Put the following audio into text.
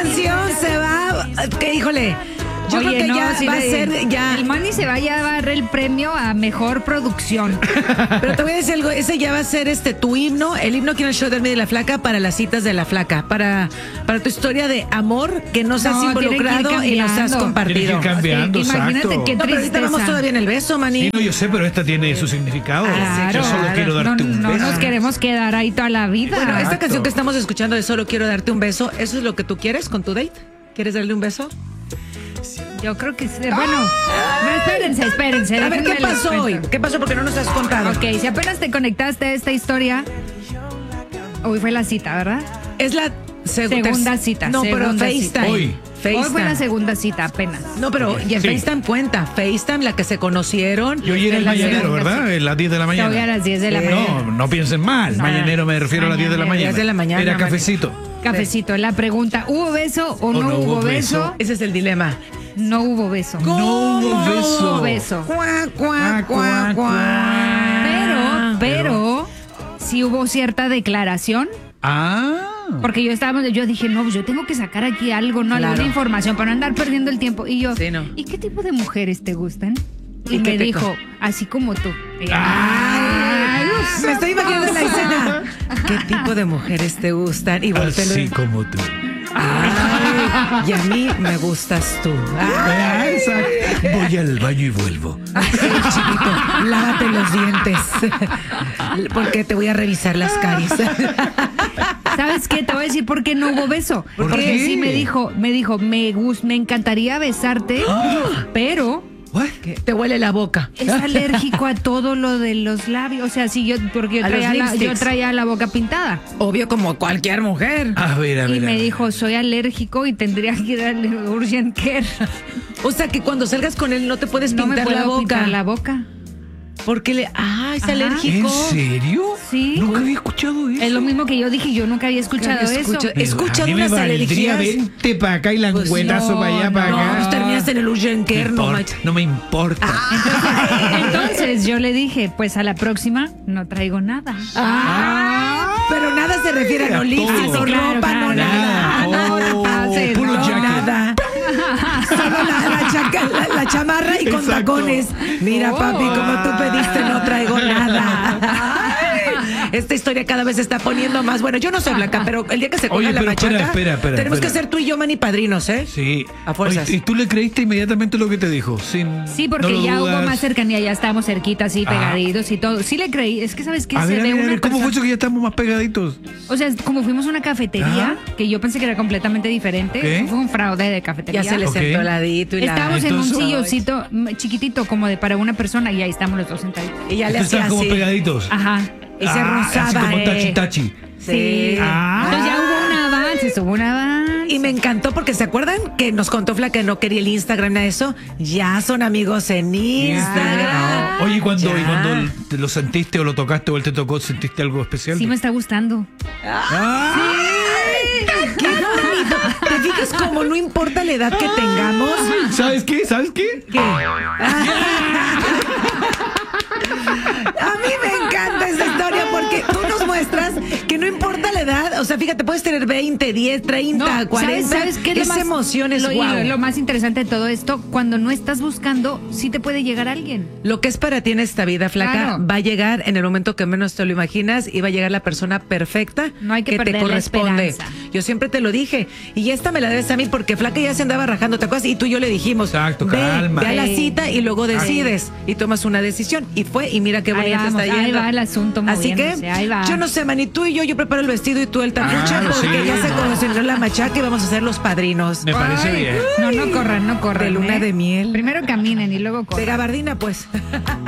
canción se va, que híjole. Yo creo que ya va a ser ya. El Manny se va a llevar el premio a mejor producción. Pero te voy a decir algo, ese ya va a ser tu himno, el himno aquí en el show de Hermida y la Flaca para las citas de la Flaca, para tu historia de amor que nos has involucrado y nos has compartido. Tiene que ir cambiando, Sí, imagínate exacto. qué No, pero ahorita vamos todavía en el beso, Manny. Sí, no, yo sé, pero esta tiene su significado. Claro. Yo solo quiero darte un No beso. nos queremos quedar ahí toda la vida. Bueno, esta Exacto. canción que estamos escuchando de Solo quiero darte un beso, ¿eso es lo que tú quieres con tu date? ¿Quieres darle un beso? Yo creo que sí. Bueno, espérense. A ver, ¿qué déjenme les pasó cuento. hoy? ¿Qué pasó? Porque no nos has contado. Ok, si apenas te conectaste a esta historia, hoy fue la cita, ¿verdad? Es la Segunda cita. No, pero segunda FaceTime. cita. Hoy. Hoy fue la FaceTime. segunda cita apenas. No, pero y en Sí. FaceTime cuenta. FaceTime, la que se conocieron. Y hoy era el la mañanero, segunda ¿verdad? cita. A las 10 de la mañana. Hoy a las 10 de la mañana. No piensen mal. No. Mañanero me refiero a las 10 de la Mañanero. mañana. 10 de la mañana, Era Manny. cafecito. Cafecito, la pregunta, ¿hubo beso o no hubo beso? Ese es el dilema. No hubo beso. No hubo No beso. hubo beso. Cuá, cuá, cuá, cuá. Pero sí hubo cierta declaración. Ah. Porque yo dije, no, pues yo tengo que sacar aquí algo, ¿no? Claro. Alguna información para no andar perdiendo el tiempo. Y yo, Sí, no. ¿y qué tipo de mujeres te gustan? Y ¿Y qué me te dijo, así como tú. Y yo, Ay, me estoy imaginando la escena. ¿Qué tipo de mujeres te gustan? Y volteo. Así como tú. Ay, y a mí me gustas tú. Ay, Exacto. Voy al baño y vuelvo. chiquito, lávate los dientes. Porque te voy a revisar las caries. ¿Sabes qué? Te voy a decir por qué no hubo beso. ¿Por Porque qué? sí me dijo, me encantaría besarte, pero ¿What? Te huele la boca. es alérgico a todo lo de los labios. O sea, sí, porque A los yo lipsticks. traía la boca pintada. Obvio, como cualquier mujer. A ver. Y me dijo, soy alérgico y tendría que darle urgent care. O sea que cuando salgas con él no te puedes No me pintar la puedo boca. pintar la boca. Porque es Ajá. alérgico. ¿En serio? Sí. Nunca había escuchado eso. Es lo mismo que yo dije, yo nunca había escuchado eso. He escuchado a mí me unas valdría alergias. vente para acá y la Pues languetazo no, para allá, para no, acá. No, pues terminas en el urgent care, no manches. No me importa. Entonces yo le dije, pues a la próxima no traigo nada. Pero nada se refiere a no lipstick, todo. no Claro, ropa, no claro. nada. No, no pases, puro no, jacket. Nada. Solo la chamarra y con Exacto. tacones. Mira, papi, como tú pediste, no traigo nada. Ay, esta historia cada vez se está poniendo más. Bueno, yo no soy blanca, pero el día que se coja Oye, la pero machaca, espera. tenemos que ser tú y yo, Manny, padrinos, ¿eh? Sí. A fuerzas. Oye, ¿y tú le creíste inmediatamente lo que te dijo? Sí, porque no lo ya hubo dudas. más cercanía, ya estábamos cerquitas, así pegaditos y todo. Sí le creí, es que sabes que A se ver, ve una ¿cómo persona- fue eso que ya estamos más pegaditos? O sea, como fuimos a una cafetería, que yo pensé que era completamente diferente, ¿Qué? fue un fraude de cafetería. Ya se le Ok. sentó el ladito y Estábamos la... en un Entonces- sillocito chiquitito, como de para una persona, y ahí estamos los dos sentaditos. Y ya le Entonces hacía estaban como así. pegaditos. Ajá. Y se Así rozaba. como tachi. Sí. Ah. Entonces ya hubo un avance, Y me encantó porque ¿se acuerdan que nos contó Fla que no quería el Instagram nada de eso? Ya son amigos en Instagram. Oye, ¿y cuando Ya. te lo sentiste o lo tocaste o él te tocó, sentiste algo especial? Sí me está gustando. ¡Qué bonito! ¿Te fijas cómo no importa la edad que tengamos? ¿Sabes qué? ¿Qué? A mí me encanta esta historia porque tú nos muestras que no importa la edad. O sea, fíjate, puedes tener 20, 10, 30, No, 40. ¿sabes qué es Esa emoción es guau. lo más interesante de todo esto, cuando no estás buscando, sí te puede llegar alguien. Lo que es para ti en esta vida, Flaca, Claro. va a llegar en el momento que menos te lo imaginas y va a llegar la persona perfecta No hay que te perder la corresponde. esperanza. Yo siempre te lo dije. Y esta me la debes a mí porque Flaca ya se andaba rajando, ¿te acuerdas? Y tú y yo le dijimos, Exacto, ve, calma. ve a la Sí. cita y luego decides y tomas una decisión. Y fue, y mira qué Ahí bonito vamos, está ahí yendo. va el asunto Así que, moviéndose, ahí va. yo no sé, Manny, tú y yo preparo el vestido y tú el tapuche Claro, porque sí, ya se no. conoció la machaca y vamos a ser los padrinos. Me parece bien. No corran. De luna de miel. Primero caminen y luego corran. De gabardina, pues.